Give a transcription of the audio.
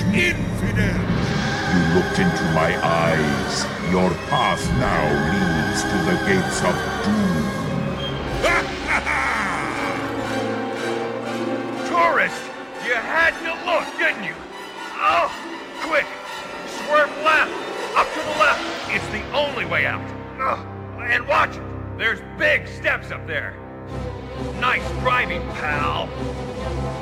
infidel! You looked into my eyes. Your path now leads to the gates of doom. Tourist! You had to look, didn't you? Oh, quick! Swerve left! Up to the left! It's the only way out. Oh, and watch it! There's big steps up there. Nice driving, pal.